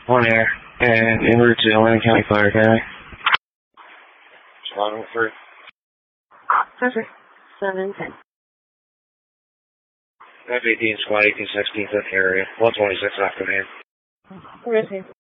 1 Air, and en route to Atlantic County Fire Academy. Chicago 3. Perfect. 710. F-18 Squad 1816 5th area, 126 off command. We're